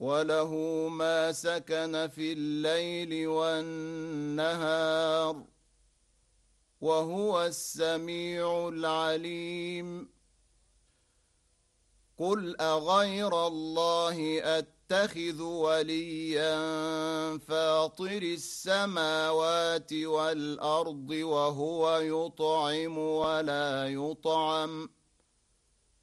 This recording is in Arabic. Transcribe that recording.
وله ما سكن في الليل والنهار وهو السميع العليم قل أغير الله أتخذ وليا فاطر السماوات والأرض وهو يطعم ولا يطعم